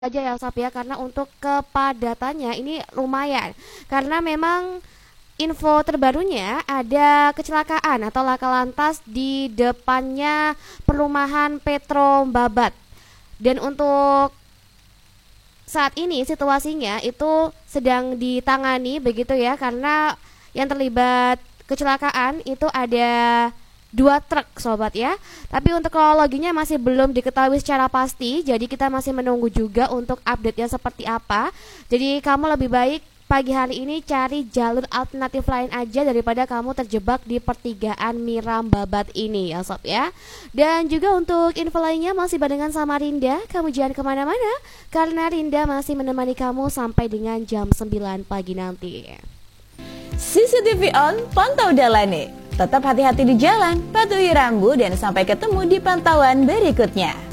aja ya Sob ya, karena untuk kepadatannya ini lumayan. Karena memang info terbarunya ada kecelakaan atau laka lantas di depannya perumahan Petro Babat. Dan untuk saat ini situasinya itu sedang ditangani begitu ya, karena yang terlibat kecelakaan itu ada dua truk sobat ya. Tapi untuk kronologinya masih belum diketahui secara pasti, jadi kita masih menunggu juga untuk update-nya seperti apa. Jadi kamu lebih baik pagi hari ini cari jalur alternatif lain aja daripada kamu terjebak di pertigaan Miram Babat ini ya sob ya. Dan juga untuk info lainnya masih barengan sama Rinda. Kamu jangan kemana-mana, karena Rinda masih menemani kamu sampai dengan jam 9 pagi nanti. CCTV on, pantau Dalane. Tetap hati-hati di jalan, patuhi rambu dan sampai ketemu di pantauan berikutnya.